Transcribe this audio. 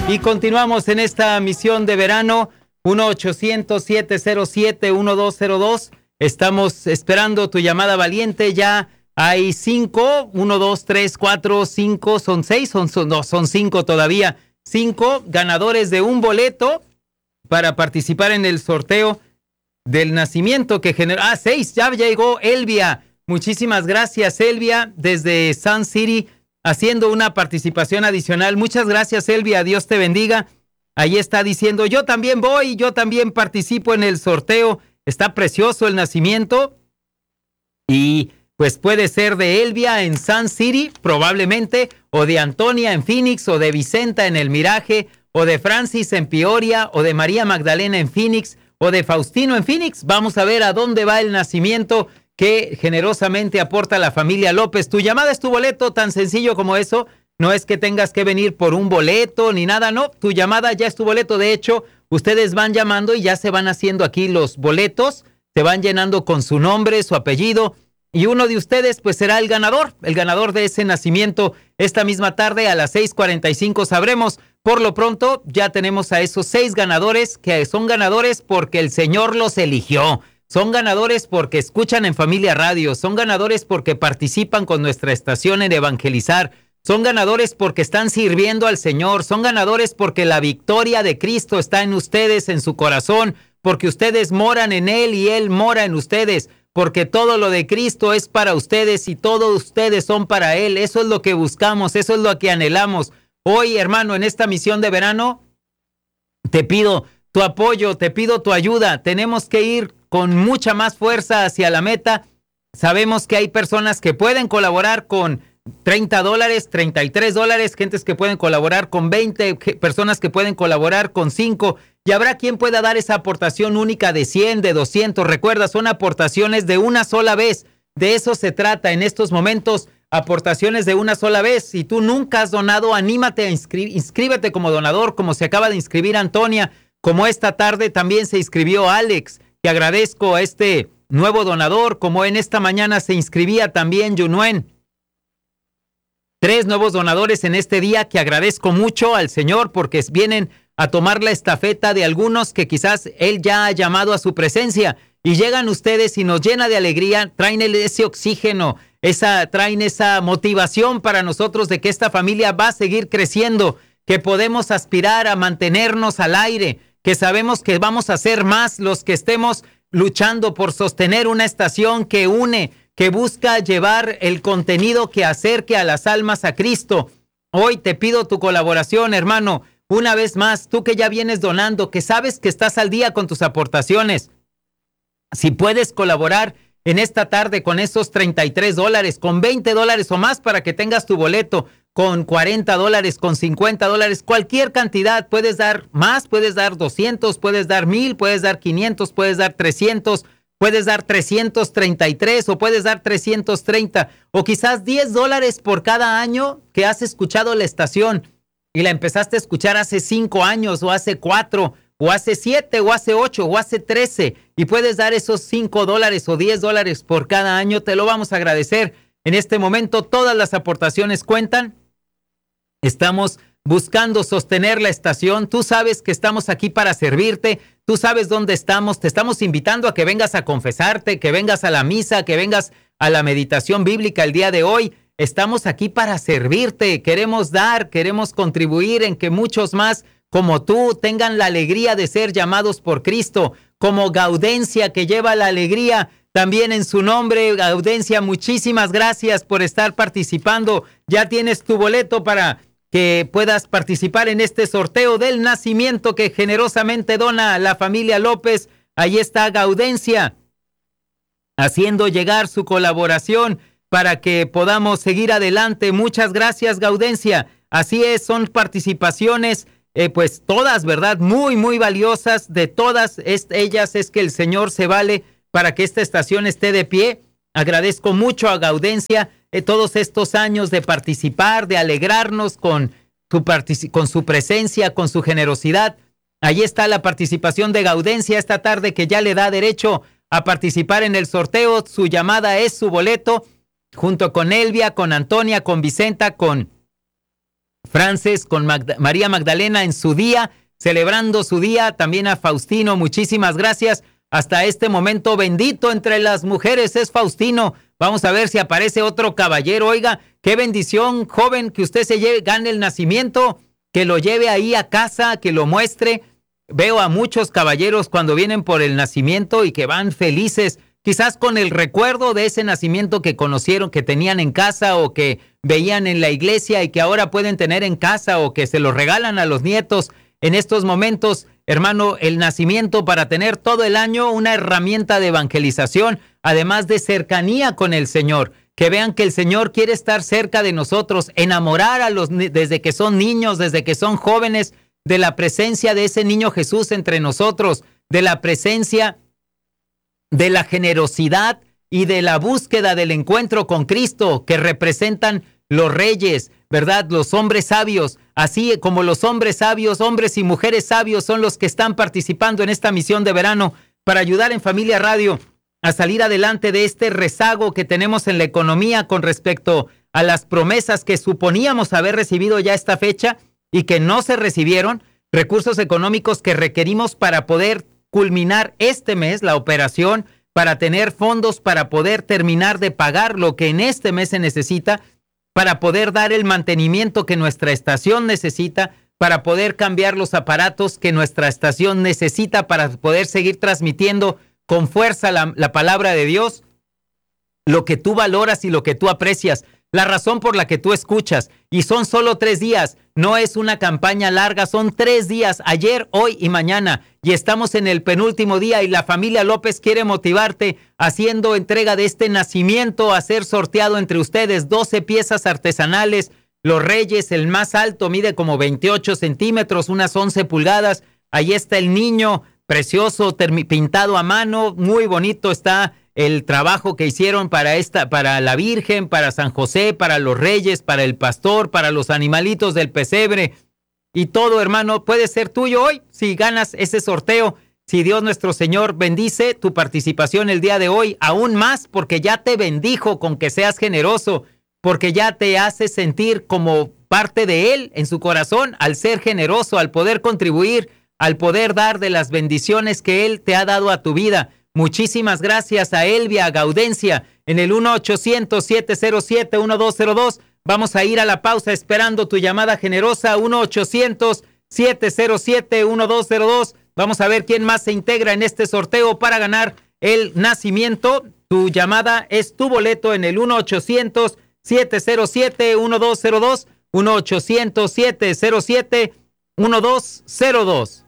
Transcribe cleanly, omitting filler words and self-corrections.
Y continuamos en esta misión de verano, 1-800-707-1202. Estamos esperando tu llamada valiente. Ya hay 5, 1, 2, 3, 4, 5, son 6, son 5 todavía. 5 ganadores de un boleto para participar en el sorteo del nacimiento que generó. 6, ya llegó Elvia. Muchísimas gracias, Elvia, desde Sun City, haciendo una participación adicional. Muchas gracias, Elvia, Dios te bendiga. Ahí está diciendo, yo también voy, yo también participo en el sorteo. Está precioso el nacimiento. Y pues puede ser de Elvia en Sun City, probablemente, o de Antonia en Phoenix, o de Vicenta en El Miraje, o de Francis en Peoria, o de María Magdalena en Phoenix, o de Faustino en Phoenix. Vamos a ver a dónde va el nacimiento que generosamente aporta la familia López. Tu llamada es tu boleto, tan sencillo como eso. No es que tengas que venir por un boleto ni nada, no. Tu llamada ya es tu boleto. De hecho, ustedes van llamando y ya se van haciendo aquí los boletos. Se van llenando con su nombre, su apellido. Y uno de ustedes pues será el ganador de ese nacimiento. Esta misma tarde a las 6:45 sabremos. Por lo pronto ya tenemos a esos 6 ganadores que son ganadores porque el Señor los eligió. Son ganadores porque escuchan en Familia Radio. Son ganadores porque participan con nuestra estación en evangelizar. Son ganadores porque están sirviendo al Señor. Son ganadores porque la victoria de Cristo está en ustedes, en su corazón. Porque ustedes moran en Él y Él mora en ustedes. Porque todo lo de Cristo es para ustedes y todos ustedes son para Él. Eso es lo que buscamos, eso es lo que anhelamos. Hoy, hermano, en esta misión de verano, te pido tu apoyo, te pido tu ayuda. Tenemos que ir con mucha más fuerza hacia la meta. Sabemos que hay personas que pueden colaborar con $30, $33, gentes que pueden colaborar con 20, personas que pueden colaborar con 5, y habrá quien pueda dar esa aportación única de 100, de 200. Recuerda, son aportaciones de una sola vez. De eso se trata en estos momentos, aportaciones de una sola vez. Si tú nunca has donado, anímate a inscríbete como donador, como se acaba de inscribir Antonia, como esta tarde también se inscribió Alex, que agradezco a este nuevo donador, como en esta mañana se inscribía también Yunuen. 3 nuevos donadores en este día que agradezco mucho al Señor porque vienen a tomar la estafeta de algunos que quizás Él ya ha llamado a su presencia, y llegan ustedes y nos llena de alegría, traen ese oxígeno, traen esa motivación para nosotros de que esta familia va a seguir creciendo, que podemos aspirar a mantenernos al aire, que sabemos que vamos a ser más los que estemos luchando por sostener una estación que une, que busca llevar el contenido que acerque a las almas a Cristo. Hoy te pido tu colaboración, hermano. Una vez más, tú que ya vienes donando, que sabes que estás al día con tus aportaciones, si puedes colaborar en esta tarde con esos $33, con $20 o más para que tengas tu boleto, con $40, con $50, cualquier cantidad, puedes dar más, puedes dar 200, puedes dar 1000, puedes dar 500, puedes dar 300, puedes dar 333 o puedes dar 330 o quizás $10 por cada año que has escuchado la estación y la empezaste a escuchar hace 5 años o hace 4 o hace 7 o hace 8 o hace 13 y puedes dar esos $5 o $10 por cada año. Te lo vamos a agradecer. En este momento todas las aportaciones cuentan. Estamos buscando sostener la estación. Tú sabes que estamos aquí para servirte. Tú sabes dónde estamos. Te estamos invitando a que vengas a confesarte, que vengas a la misa, que vengas a la meditación bíblica el día de hoy. Estamos aquí para servirte. Queremos dar, queremos contribuir en que muchos más como tú tengan la alegría de ser llamados por Cristo, como Gaudencia, que lleva la alegría también en su nombre. Gaudencia, muchísimas gracias por estar participando. Ya tienes tu boleto para que puedas participar en este sorteo del nacimiento que generosamente dona la familia López. Ahí está Gaudencia haciendo llegar su colaboración para que podamos seguir adelante. Muchas gracias, Gaudencia. Así es, son participaciones, pues todas, ¿verdad? Muy, muy valiosas. De todas ellas es que el Señor se vale para que esta estación esté de pie. Agradezco mucho a Gaudencia todos estos años de participar, de alegrarnos con su presencia, con su generosidad. Ahí está la participación de Gaudencia esta tarde, que ya le da derecho a participar en el sorteo. Su llamada es su boleto, junto con Elvia, con Antonia, con Vicenta, con Frances con María Magdalena en su día, celebrando su día. También a Faustino, muchísimas gracias. Hasta este momento, bendito entre las mujeres es Faustino. Vamos a ver si aparece otro caballero. Oiga, qué bendición, joven, que usted gane el nacimiento, que lo lleve ahí a casa, que lo muestre. Veo a muchos caballeros cuando vienen por el nacimiento y que van felices, quizás con el recuerdo de ese nacimiento que conocieron, que tenían en casa o que veían en la iglesia y que ahora pueden tener en casa o que se lo regalan a los nietos. En estos momentos, hermano, el nacimiento para tener todo el año una herramienta de evangelización, además de cercanía con el Señor. Que vean que el Señor quiere estar cerca de nosotros, enamorar a los desde que son niños, desde que son jóvenes, de la presencia de ese niño Jesús entre nosotros, de la presencia de la generosidad y de la búsqueda del encuentro con Cristo, que representan los reyes, ¿verdad? Los hombres sabios, así como los hombres sabios, hombres y mujeres sabios son los que están participando en esta misión de verano para ayudar en Familia Radio a salir adelante de este rezago que tenemos en la economía con respecto a las promesas que suponíamos haber recibido ya esta fecha y que no se recibieron, recursos económicos que requerimos para poder culminar este mes la operación, para tener fondos para poder terminar de pagar lo que en este mes se necesita, para poder dar el mantenimiento que nuestra estación necesita, para poder cambiar los aparatos que nuestra estación necesita para poder seguir transmitiendo con fuerza la palabra de Dios, lo que tú valoras y lo que tú aprecias, la razón por la que tú escuchas. Y son solo 3 días, no es una campaña larga, son 3 días, ayer, hoy y mañana. Y estamos en el penúltimo día y la familia López quiere motivarte haciendo entrega de este nacimiento a ser sorteado entre ustedes. 12 piezas artesanales, los Reyes, el más alto mide como 28 centímetros, unas 11 pulgadas. Ahí está el niño, precioso, pintado a mano, muy bonito está el trabajo que hicieron para la Virgen, para San José, para los Reyes, para el pastor, para los animalitos del pesebre. Y todo, hermano, puede ser tuyo hoy si ganas ese sorteo. Si Dios nuestro Señor bendice tu participación el día de hoy, aún más porque ya te bendijo con que seas generoso, porque ya te hace sentir como parte de Él en su corazón al ser generoso, al poder contribuir, al poder dar de las bendiciones que Él te ha dado a tu vida. Muchísimas gracias a Elvia, a Gaudencia, en el 1-800-707-1202. Vamos a ir a la pausa esperando tu llamada generosa, 1-800-707-1202. Vamos a ver quién más se integra en este sorteo para ganar el nacimiento. Tu llamada es tu boleto en el 1-800-707-1202, 1-800-707-1202.